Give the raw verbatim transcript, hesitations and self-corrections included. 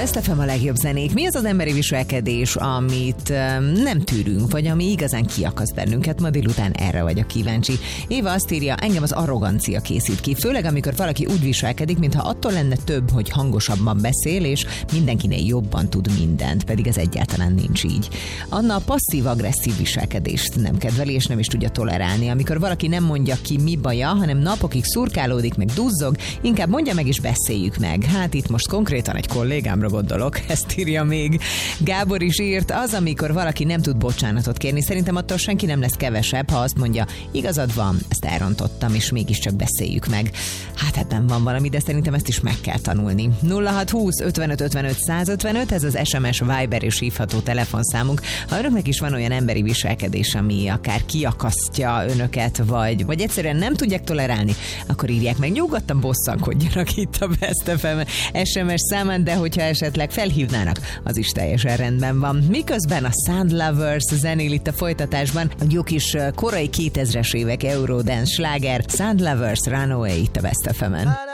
Best ef em a legjobb zenék. Mi az az emberi viselkedés, amit nem tűrünk, vagy ami igazán kiakaszt bennünket? Ma délután erre vagyok kíváncsi. Éva azt írja, engem az arrogancia készít ki. Főleg, amikor valaki úgy viselkedik, mintha attól lenne több, hogy hangosabban beszél, és mindenkinél jobban tud mindent, pedig ez egyáltalán nincs így. Anna a passzív-agresszív viselkedést nem kedveli, és nem is tudja tolerálni. Amikor valaki nem mondja ki, mi baja, hanem napokig szurkálódik, meg duzzog, inkább mondja meg, és beszéljük meg. Hát itt most konkrétan egy kollégámra gondolok, ezt írja még. Gábor is írt, az, amikor valaki nem tud bocsánatot kérni, szerintem attól senki nem lesz kevesebb, ha azt mondja, igazad van, ezt elrontottam, és mégiscsak beszéljük meg. Hát ebben van valami, de szerintem ezt is meg kell tanulni. nulla hat húsz ötvenöt ötvenöt százötvenöt, ez az es em es, Viber és hívható telefonszámunk. Ha önöknek is van olyan emberi viselkedés, ami akár kiakasztja önöket, vagy, vagy egyszerűen nem tudják tolerálni, akkor írják meg, nyugodtan bosszankodjanak itt a Best ef em es em es számán, de hogyha esetleg felhívnának, az is teljesen rendben van. Miközben a Sound Lovers zenél itt a folytatásban, a jó kis korai kétezres évek Eurodance sláger, Sound Lovers Runaway itt a Best ef emen.